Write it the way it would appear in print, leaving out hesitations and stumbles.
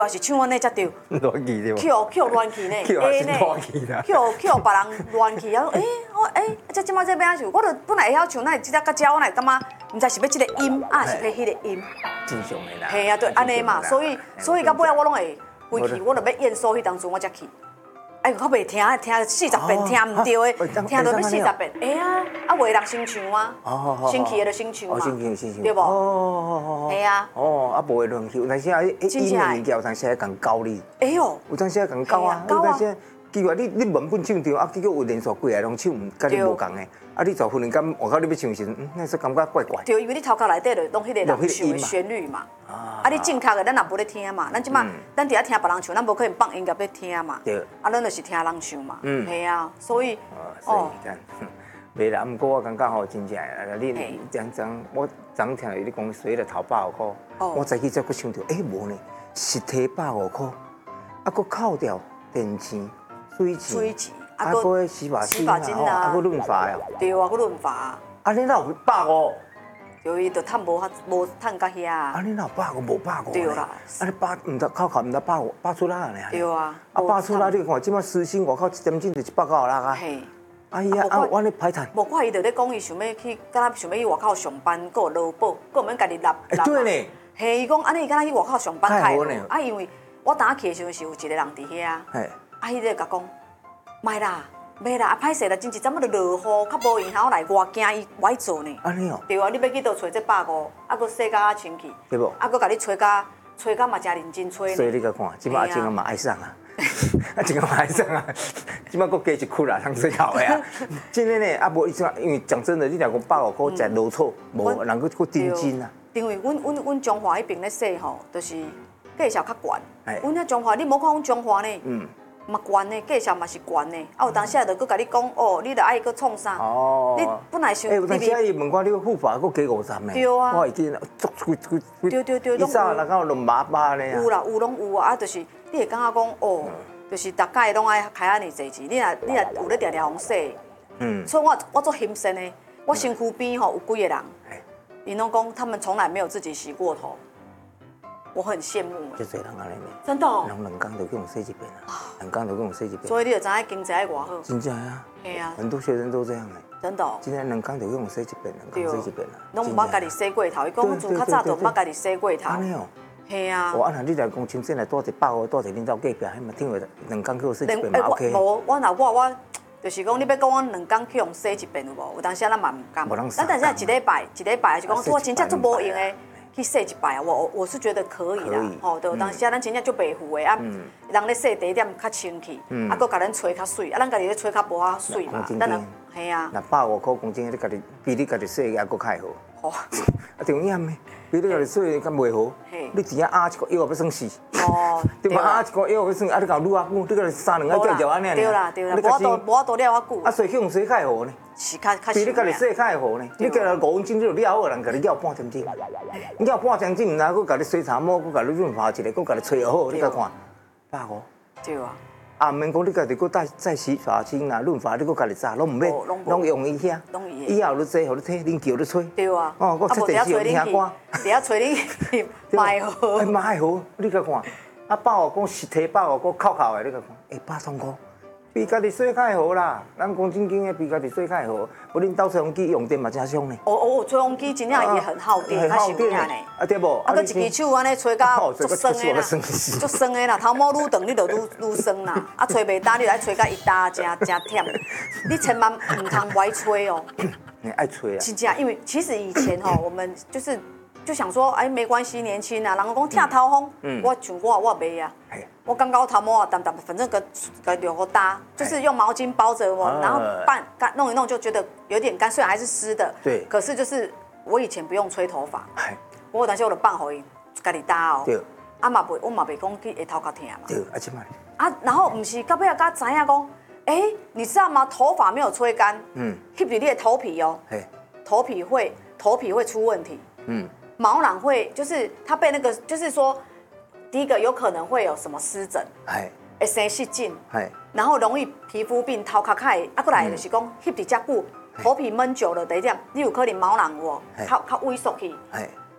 也是像阮那才对， 乱去对无？ 扣乱去呢， 扣也是乱去啦， 扣别人乱去啊！即摆这边是，我著本来会晓唱，那即只甲鸟，我来感觉，毋知是要即个音，啊是要迄个音。 正常的啦。 嘿啊，对，安尼嘛，所以到尾啊，我拢会规去，我著要演奏迄当中，我才去。哎，我袂听40遍，听毋对的，听到要40遍。会啊，啊袂人先唱啊，先去的就先唱嘛，对无？系啊。 啊无会乱去，有当时啊，音的物件有当时会共教你。 哎呦， 有当时会共教啊，有当时奇怪，你文本唱对，啊，结果有连续几个拢唱，甲你无共的，啊，你就忽然间我靠你要唱时，那说感觉怪怪。 对，因为你头壳内底就拢迄个人唱的旋律嘛。啊，你正确的咱也无咧听嘛，咱即马咱伫遐听别人唱，咱无可能放音乐要听嘛。 对。 啊，咱就是听人唱嘛。系啊，所以。 袂啦，毋过我感觉吼，真正的，你我昨听你讲水了头150块，我早起才佫想到，无呢，实体150块，啊，佫扣掉电钱、水钱，啊，佫洗发精啦，啊，佫润发哦。 对啊，佫润发。 啊，你哪有150？ 对，伊就趁无趁到遐。 啊，你哪有150无150？ 对啦。 啊，你毋得扣毋得8出啦呢？ 对啊。 啊，8出啦，你看即摆时薪外口1点钟就196啊。 嘿。 哎呀，啊，我咧歹趁。 无，我伊就咧讲，伊想要去，敢若想要去外口上班，佫有劳保，佫免家己纳。 对呢。 嘿，伊讲安尼，伊敢若去外口上班太好呢。 啊，因为我当去的时阵是有一个人伫遐，啊，伊咧甲讲，卖啦，袂啦，啊，歹势啦，真一阵仔就落雨，较无闲，然后来我惊伊歪做呢。 安尼哦。 对啊，你要去倒找这150，啊，佫洗甲清气， 对无？ 啊，佫甲你吹甲嘛真认真吹。 所以你甲看，即摆阿静嘛爱上啊。啊，真个歹上啊！即摆佫加一窟啦，通最后的啊！真的呢，啊无伊因为讲真的，你若讲150块食落草，无人佫真金啊。 因为阮中华迄边咧说吼，就是价钱较悬。阮遐中华，你莫看阮中华呢，嘛悬呢，价钱嘛是悬呢。啊，有当时就佫甲你讲，哦，你著爱佫创啥？你本来想。 有当时伊问我你护发佫加50呢。 对啊。 我已经足对， 你早人讲拢麻呢。 有啦，有拢有啊，啊，就是你会感觉讲哦。就是大概拢爱开安尼济钱，你若有咧常常互洗，所以我做欣赏的，我身躯边吼有几个人，因拢讲他们从来没有自己洗过头，我很羡慕。 就侪人安尼呢， 真的。 人2工就给我洗一遍啊，2工就给我洗一遍。 所以你就知影经济爱偌好。 真正啊。 系啊。 很多学生都这样的。 真的。 今天2工就给我洗一遍，2工洗一遍啦。 拢毋捌家己洗过头，伊讲自较早就毋捌家己洗过头。 安尼哦。 系啊。 哦，啊那你来讲，亲戚来带一150，带一恁兜隔壁，迄嘛听话2工去我洗一遍嘛 OK。 无，我就是讲，你要讲我2工去用洗一遍有无？有当时咱嘛毋甘。咱但是一礼拜是讲，我真正做无用的去洗一摆啊。我是觉得可以啦。吼，对，有当时咱真正做袂赴的啊，人咧洗第一点较清气，啊，佫甲咱吹较水，啊，咱家己咧吹较无遐水嘛。咱就系啊。 那150块公斤，你家己比你家己洗还佫较好。啊，重要呢。比你家己洗较袂好，你真正压一个药要算死。哦，对吧？压一个药要算，啊，你讲愈啊久，你个3、2个叫安尼。 对啦，无法度了啊久。 啊，所以用洗较会好呢。 是较比你家己洗较会好呢。你家己5分钟就了好，人家己了半点钟。你了半点钟，毋然佫家己洗茶沫，佫家己润滑一下，佫家己吹好，你甲看，150。 对啊。 啊，毋免讲你家己佫再洗发精啦、润发，你佫家己炸，拢毋免，拢用伊遐。以后你坐，互你听，恁叫你吹。 对啊。 哦，佫出电视听歌。 伫遐吹你卖好。 卖好，你甲看，啊150讲实体150个扣的，你甲看，800块，比家己洗较好啦。咱讲正经的，比家己洗较好。无恁兜吹风机用电嘛真香呢。 哦，吹风机真正也很耗电，较伤电呢。 啊对无？ 啊，佫一支手安尼吹到足酸的啦，足酸的啦，头毛愈长你就愈酸啦。啊，吹袂干你就爱吹到一搭，真忝。你千万唔通歪吹哦。 你爱吹啊？ 真正，因为其实以前吼，我们就想说，哎，没关系，年轻啊，人讲听头风，我像我袂啊。我刚刚头毛啊，淡，反正个留个搭，就是用毛巾包着我，然后弄一弄就觉得有点干，虽然还是湿的。 对。 可是就是我以前不用吹头发，我但是我就放互伊家己搭哦。 对。 啊嘛袂，我嘛袂讲去下头壳疼嘛。 对，啊即摆。 啊，然后唔是到尾才知影讲，哎，你知道吗？头发没有吹干，吸住你的头皮哦，头皮会出问题。毛囊会就是它被那个就是说。第一个有可能会有什么湿疹，会生湿疹，然后容易皮肤病、头壳开，啊，过来就是讲吸伫遮久，头皮闷久了，第一点，你有可能毛囊较萎缩去，